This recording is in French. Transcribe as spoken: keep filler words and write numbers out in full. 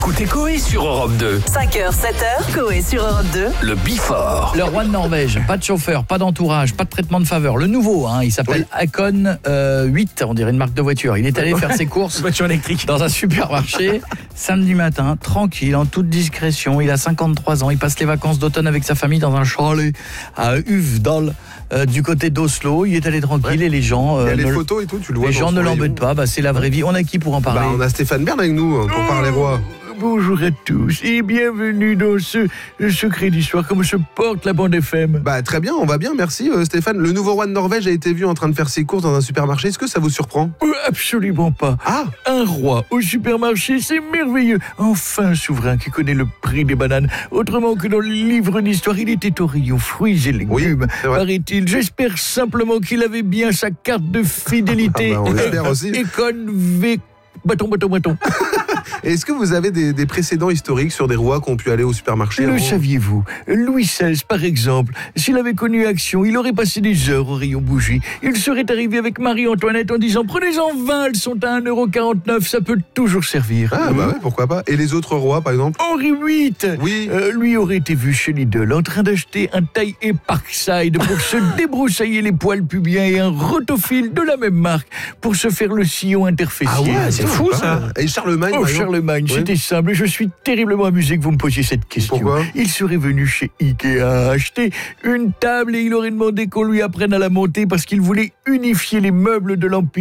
Écoutez Coé sur Europe deux. cinq heures, sept heures, Coé sur Europe deux. Le Before. Le roi de Norvège, pas de chauffeur, pas d'entourage, pas de traitement de faveur. Le nouveau, hein, il s'appelle Oui. Acon euh, huit, on dirait une marque de voiture. Il est allé faire ses courses Voiture électrique. dans un supermarché samedi matin, tranquille, en toute discrétion. Il a cinquante-trois ans, il passe les vacances d'automne avec sa famille dans un chalet à Uvdal, euh, du côté d'Oslo. Il est allé tranquille Ouais. et les gens, Il y euh, a les ne, photos et tout, tu le vois. les dans gens son ne rayon. l'embêtent pas. Bah, c'est la vraie vie. On a qui pour en parler? Bah, on a Stéphane Bern avec nous pour parler roi. Bonjour à tous et bienvenue dans ce secret d'histoire. Comment se porte la bande F M? Bah très bien, on va bien, merci euh, Stéphane. Le nouveau roi de Norvège a été vu en train de faire ses courses dans un supermarché. Est-ce que ça vous surprend? Euh, Absolument pas. Ah, Un roi au supermarché, c'est merveilleux. Enfin un souverain qui connaît le prix des bananes. Autrement que dans le livre d'histoire, il était au rayon fruits et légumes, c'est vrai. paraît-il. J'espère simplement qu'il avait bien sa carte de fidélité. Ah bah, on l'espère aussi. Econ V... Bâton, bâton, bâton. et est-ce que vous avez des, des précédents historiques sur des rois qui ont pu aller au supermarché Le avant? saviez-vous? Louis seize, par exemple, s'il avait connu Action, il aurait passé des heures au rayon bougie. Il serait arrivé avec Marie-Antoinette en disant « Prenez-en vingt, elles sont à un euro quarante-neuf, ça peut toujours servir. Ah bah ouais, pourquoi pas. Et les autres rois par exemple? Henri huit, Oui. euh, lui aurait été vu chez Lidl en train d'acheter un taille et Parkside pour se débroussailler les poils pubiens et un rotofil de la même marque pour se faire le sillon interfécier. Ah ouais, c'est fou ça. Et Charlemagne Oh, par exemple? Charlemagne, Oui. c'était simple et je suis terriblement amusé que vous me posiez cette question. Pourquoi? Il serait venu chez Ikea acheter une table et il aurait demandé qu'on lui apprenne à la monter parce qu'il voulait unifier les meubles de l'Empire.